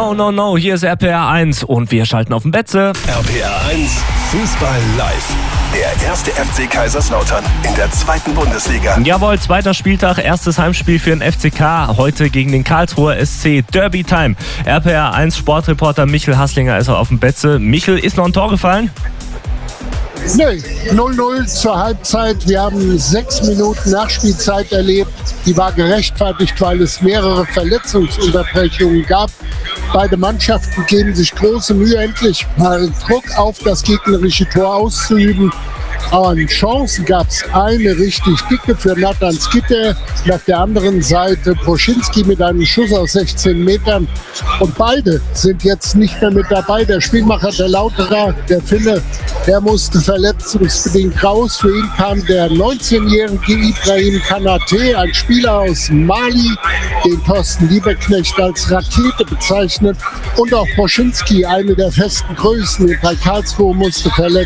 No, no, no, hier ist RPR 1 und wir schalten auf den Betze. RPR 1, Fußball live. Der erste FC Kaiserslautern in der 2. Bundesliga. Jawohl, 2. Spieltag, erstes Heimspiel für den FCK. Heute gegen den Karlsruher SC. Derby Time. RPR 1 Sportreporter Michel Hasslinger ist auf dem Betze. Michel, ist noch ein Tor gefallen? Nee, 0-0 zur Halbzeit. Wir haben 6 Minuten Nachspielzeit erlebt. Die war gerechtfertigt, weil es mehrere Verletzungsunterbrechungen gab. Beide Mannschaften geben sich große Mühe, endlich mal Druck auf das gegnerische Tor auszuüben. Aber an Chancen gab es eine richtig dicke für Nathan Skitter und auf der anderen Seite Poschinski mit einem Schuss aus 16 Metern. Und beide sind jetzt nicht mehr mit dabei. Der Spielmacher, der Lauterer, der Finne, der musste verletzungsbedingt raus. Für ihn kam der 19-jährige Ibrahim Kanate, ein Spieler aus Mali, den Thorsten Lieberknecht als Rakete bezeichnet. Und auch Poschinski, eine der festen Größen bei Karlsruhe, musste verletzt